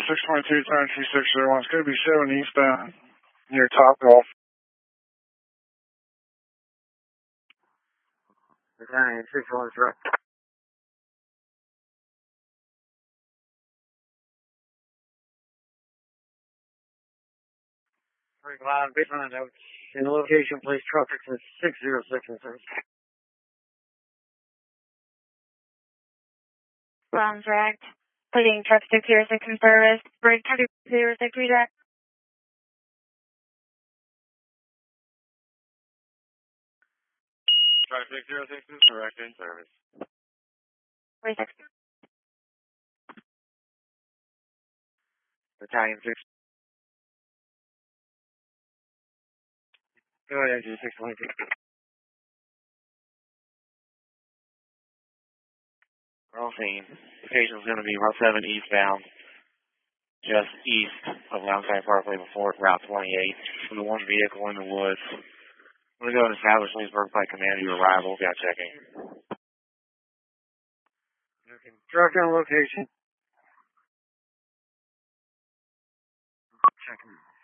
622, turn 2601. It's going to be 7 eastbound near Top Golf. Battalion 6-1 truck. 35, baseline notes. In the location, please truck exit 606 in service. Ground direct. Pleading truck 606 in service. Bridge 606 redirect. Truck 606 is direct in service. 36. Battalion 6. Go ahead, 622. Crossing. Location is going to be Route 7 eastbound, just east of Lounside Parkway before Route 28. From the one vehicle in the woods. I'm going to go and establish Leesburg Pike Command your arrival. Got checking. Okay. Truck on location. Checking.